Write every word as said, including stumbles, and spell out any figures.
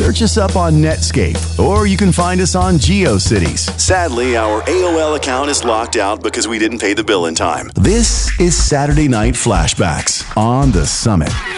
Search us up on Netscape, or you can find us on GeoCities. Sadly, our A O L account is locked out because we didn't pay the bill in time. This is Saturday Night Flashbacks on The Summit.